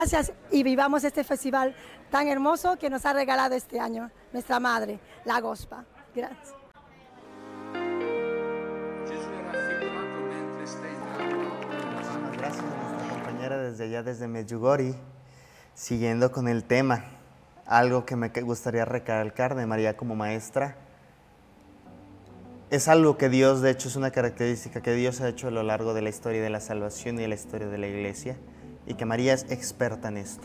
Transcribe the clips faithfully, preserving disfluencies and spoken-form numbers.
Gracias y vivamos este festival tan hermoso que nos ha regalado este año nuestra madre, la Gospa. Gracias. Muchísimas gracias a nuestra compañera desde allá, desde Medjugorje. Siguiendo con el tema, algo que me gustaría recalcar de María como maestra, es algo que Dios, de hecho, es una característica que Dios ha hecho a lo largo de la historia de la salvación y de la historia de la Iglesia, y que María es experta en esto.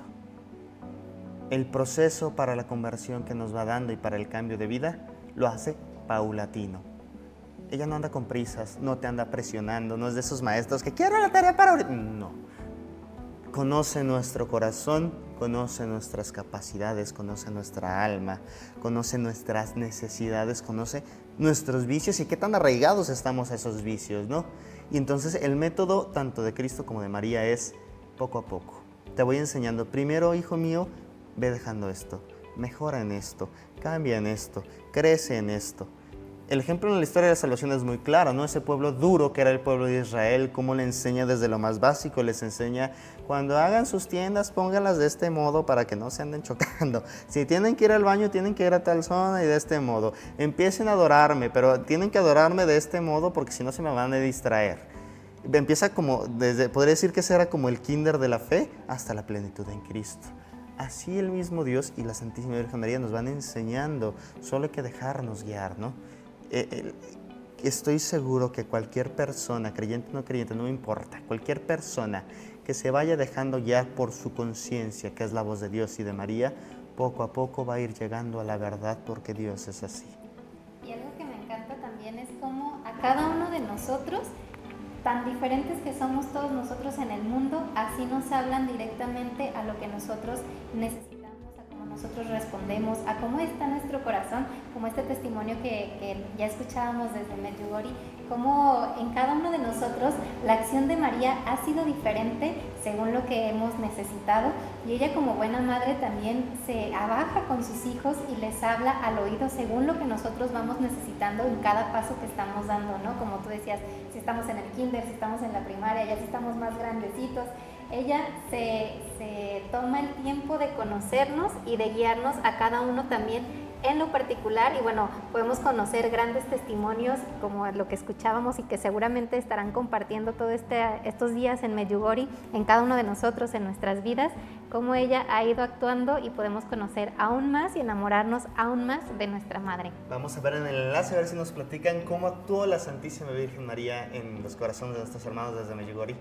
El proceso para la conversión que nos va dando y para el cambio de vida lo hace paulatino. Ella no anda con prisas, no te anda presionando, no es de esos maestros que quiero la tarea para ahorita. No. Conoce nuestro corazón, conoce nuestras capacidades, conoce nuestra alma, conoce nuestras necesidades, conoce nuestros vicios y qué tan arraigados estamos a esos vicios, ¿no? Y entonces el método tanto de Cristo como de María es poco a poco. Te voy enseñando. Primero, hijo mío, ve dejando esto, mejora en esto, cambia en esto, crece en esto. El ejemplo en la historia de la salvación es muy claro, ¿no? Ese pueblo duro que era el pueblo de Israel, cómo le enseña desde lo más básico, les enseña cuando hagan sus tiendas, pónganlas de este modo para que no se anden chocando. Si tienen que ir al baño, tienen que ir a tal zona y de este modo. Empiecen a adorarme, pero tienen que adorarme de este modo porque si no se me van a distraer. Empieza como, desde, podría decir que ese era como el kinder de la fe hasta la plenitud en Cristo. Así el mismo Dios y la Santísima Virgen María nos van enseñando, solo hay que dejarnos guiar, ¿no? Eh, eh, estoy seguro que cualquier persona, creyente o no creyente, no me importa, cualquier persona que se vaya dejando guiar por su conciencia, que es la voz de Dios y de María, poco a poco va a ir llegando a la verdad porque Dios es así. Y algo que me encanta también es cómo a cada uno de nosotros, tan diferentes que somos todos nosotros en el mundo, así nos hablan directamente a lo que nosotros necesitamos, a cómo nosotros respondemos, a cómo está nuestro corazón, como este testimonio que, que ya escuchábamos desde Medjugorje, cómo en cada uno de nosotros la acción de María ha sido diferente según lo que hemos necesitado, y ella como buena madre también se abaja con sus hijos y les habla al oído según lo que nosotros vamos necesitando en cada paso que estamos dando, ¿no? Como tú decías, si estamos en el kinder, si estamos en la primaria, ya si estamos más grandecitos, ella se, se toma el tiempo de conocernos y de guiarnos a cada uno también en lo particular, y bueno, podemos conocer grandes testimonios como lo que escuchábamos y que seguramente estarán compartiendo todos este, estos días en Medjugorje, en cada uno de nosotros, en nuestras vidas, cómo ella ha ido actuando, y podemos conocer aún más y enamorarnos aún más de nuestra Madre. Vamos a ver en el enlace, a ver si nos platican cómo actuó la Santísima Virgen María en los corazones de nuestros hermanos desde Medjugorje.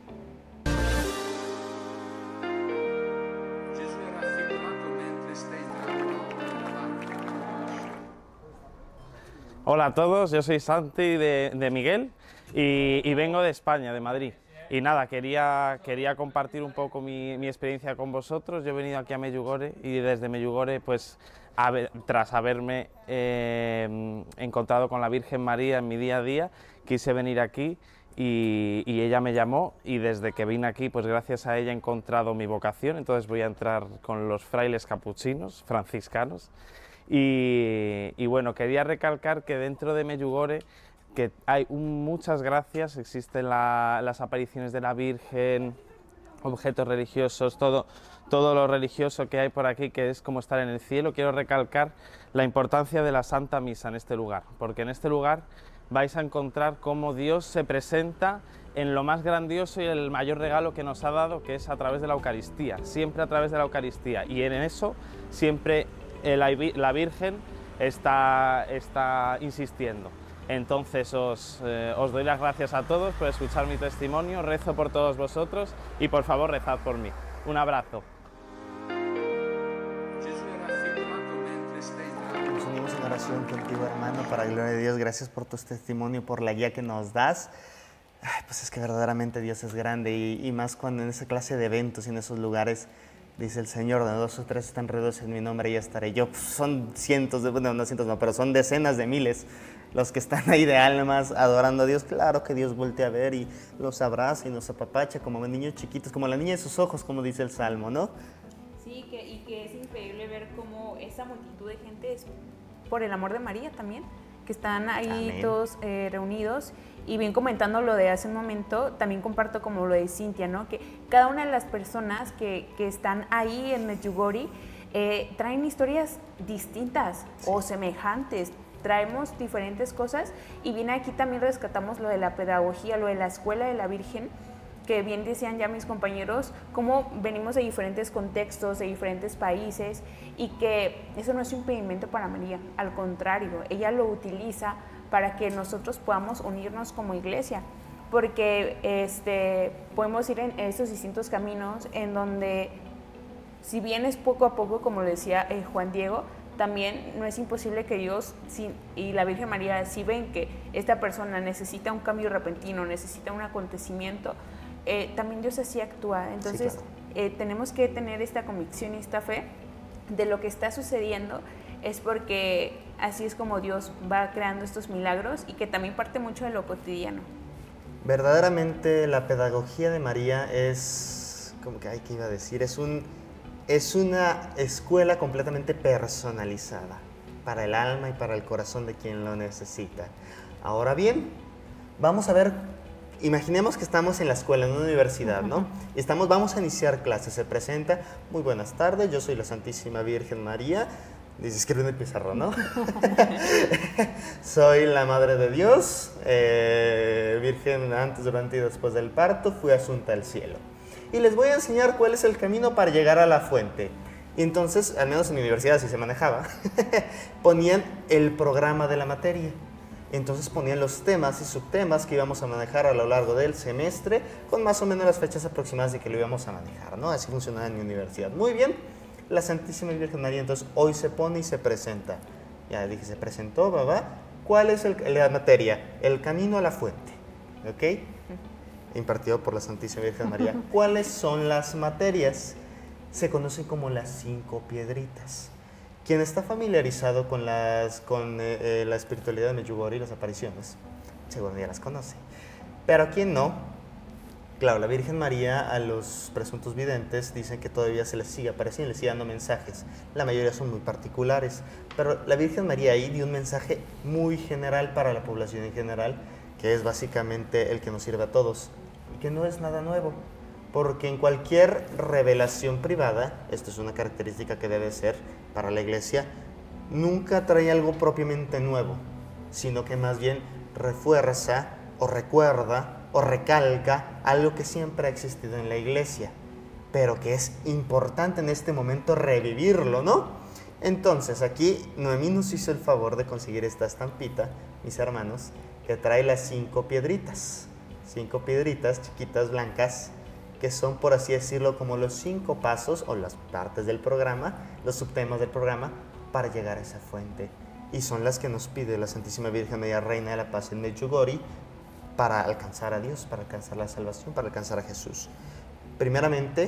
Hola a todos, yo soy Santi de, de Miguel y, y vengo de España, de Madrid. Y nada, quería, quería compartir un poco mi, mi experiencia con vosotros. Yo he venido aquí a Medjugorje y desde Medjugorje, pues, a ver, tras haberme eh, encontrado con la Virgen María en mi día a día, quise venir aquí y, y ella me llamó, y desde que vine aquí, pues gracias a ella he encontrado mi vocación. Entonces voy a entrar con los frailes capuchinos, franciscanos. Y, y bueno, quería recalcar que dentro de Medjugorje que hay un, muchas gracias, existen la, las apariciones de la Virgen, objetos religiosos, todo, todo lo religioso que hay por aquí, que es como estar en el cielo. Quiero recalcar la importancia de la Santa Misa en este lugar, porque en este lugar vais a encontrar cómo Dios se presenta en lo más grandioso y el mayor regalo que nos ha dado, que es a través de la Eucaristía, siempre a través de la Eucaristía, y en eso siempre la Virgen está, está insistiendo. Entonces os, eh, os doy las gracias a todos por escuchar mi testimonio, rezo por todos vosotros y por favor rezad por mí. Un abrazo. Nos unimos en oración contigo, hermano, para la gloria de Dios. Gracias por tu testimonio, por la guía que nos das. Ay, pues es que verdaderamente Dios es grande, y, y más cuando en esa clase de eventos y en esos lugares dice el Señor, de dos o tres están reunidos en mi nombre, y estaré yo. Pues son cientos, de, bueno, no cientos, no, pero son decenas de miles los que están ahí de almas adorando a Dios. Claro que Dios voltea a ver y los abraza y nos apapacha como niños chiquitos, como la niña de sus ojos, como dice el Salmo, ¿no? Sí, que, y que es increíble ver cómo esa multitud de gente es por el amor de María también. que están ahí Amén. todos eh, reunidos. Y bien comentando lo de hace un momento, también comparto como lo de Cintia, ¿no? Que cada una de las personas que, que están ahí en Medjugorje eh, traen historias distintas sí. o semejantes. Traemos diferentes cosas y bien aquí también rescatamos lo de la pedagogía, lo de la escuela de la Virgen, que bien decían ya mis compañeros, cómo venimos de diferentes contextos, de diferentes países y que eso no es un impedimento para María, al contrario, ella lo utiliza para que nosotros podamos unirnos como iglesia, porque este, podemos ir en estos distintos caminos en donde, si bien es poco a poco, como lo decía eh, Juan Diego, también no es imposible que Dios si, y la Virgen María, si ven que esta persona necesita un cambio repentino, necesita un acontecimiento, eh, también Dios así actúa. Entonces, sí, claro. eh, tenemos que tener esta convicción y esta fe de lo que está sucediendo, es porque así es como Dios va creando estos milagros y que también parte mucho de lo cotidiano. Verdaderamente la pedagogía de María es, como que, ay, ¿qué iba a decir? Es, un, es una escuela completamente personalizada para el alma y para el corazón de quien lo necesita. Ahora bien, vamos a ver, imaginemos que estamos en la escuela, en una universidad, ¿no? Y estamos, vamos a iniciar clases, se presenta, muy buenas tardes, yo soy la Santísima Virgen María. Dice, escribe en el pizarrón, ¿no? Soy la Madre de Dios, eh, Virgen antes, durante y después del parto, fui asunta al cielo. Y les voy a enseñar cuál es el camino para llegar a la fuente. Y entonces, al menos en mi universidad así se manejaba, ponían el programa de la materia. Entonces ponían los temas y subtemas que íbamos a manejar a lo largo del semestre, con más o menos las fechas aproximadas de que lo íbamos a manejar, ¿no? Así funcionaba en mi universidad. Muy bien. La Santísima Virgen María, entonces, hoy se pone y se presenta. Ya dije, se presentó, ¿verdad? ¿Cuál es el, la materia? El camino a la fuente, ¿ok? Impartido por la Santísima Virgen María. ¿Cuáles son las materias? Se conocen como las cinco piedritas. Quien está familiarizado con, las, con eh, la espiritualidad de Medjugorje y las apariciones, seguro ya las conoce. Pero quien no, claro, la Virgen María a los presuntos videntes dicen que todavía se les sigue apareciendo, les sigue dando mensajes. La mayoría son muy particulares, pero la Virgen María ahí dio un mensaje muy general para la población en general, que es básicamente el que nos sirve a todos, y que no es nada nuevo, porque en cualquier revelación privada, esto es una característica que debe ser para la Iglesia, nunca trae algo propiamente nuevo, sino que más bien refuerza o recuerda o recalca algo que siempre ha existido en la Iglesia, pero que es importante en este momento revivirlo, ¿no? Entonces, aquí Noemí nos hizo el favor de conseguir esta estampita, mis hermanos, que trae las cinco piedritas, cinco piedritas chiquitas blancas, que son, por así decirlo, como los cinco pasos o las partes del programa, los subtemas del programa, para llegar a esa fuente. Y son las que nos pide la Santísima Virgen María, Reina de la Paz en Medjugorje, para alcanzar a Dios, para alcanzar la salvación, para alcanzar a Jesús. Primeramente,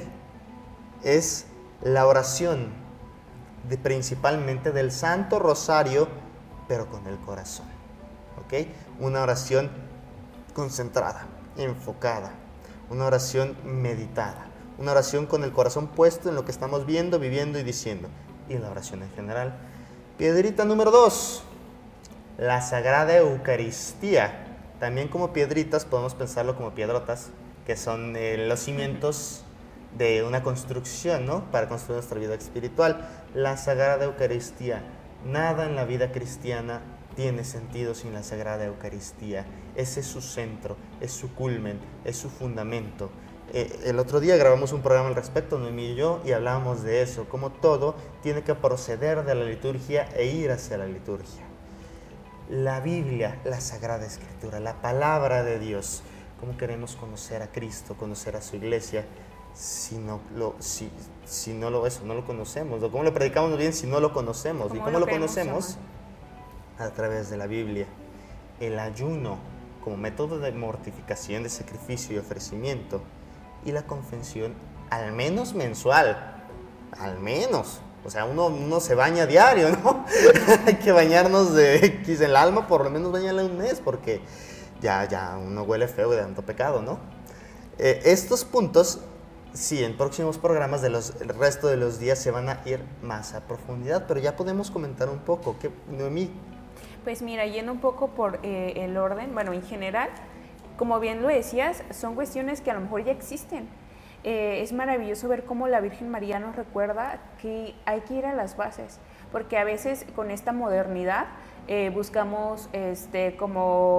es la oración, de, principalmente del Santo Rosario, pero con el corazón, ¿ok? Una oración concentrada, enfocada, una oración meditada, una oración con el corazón puesto en lo que estamos viendo, viviendo y diciendo, y la oración en general. Piedrita número dos, la Sagrada Eucaristía. También como piedritas podemos pensarlo como piedrotas, que son eh, los cimientos de una construcción, ¿no? Para construir nuestra vida espiritual. La Sagrada Eucaristía. Nada en la vida cristiana tiene sentido sin la Sagrada Eucaristía. Ese es su centro, es su culmen, es su fundamento. Eh, el otro día grabamos un programa al respecto, Noemí y yo, y hablábamos de eso, cómo todo tiene que proceder de la liturgia e ir hacia la liturgia. La Biblia, la Sagrada Escritura, la Palabra de Dios. ¿Cómo queremos conocer a Cristo, conocer a su Iglesia, si no lo, si, si no lo, eso, no lo conocemos? ¿Cómo lo predicamos bien si no lo conocemos? ¿Y cómo lo conocemos? A través de la Biblia. El ayuno como método de mortificación, de sacrificio y ofrecimiento. Y la confesión, al menos mensual, al menos. O sea, uno, uno se baña diario, ¿no? Hay que bañarnos de X el alma, por lo menos bañarle un mes, porque ya, ya uno huele feo de tanto pecado, ¿no? Eh, estos puntos, sí, en próximos programas de los, el resto de los días se van a ir más a profundidad, pero ya podemos comentar un poco. ¿Qué, Noemí? Pues mira, yendo un poco por eh, el orden, bueno, en general, como bien lo decías, son cuestiones que a lo mejor ya existen. Eh, es maravilloso ver cómo la Virgen María nos recuerda que hay que ir a las bases, porque a veces con esta modernidad eh, buscamos este, como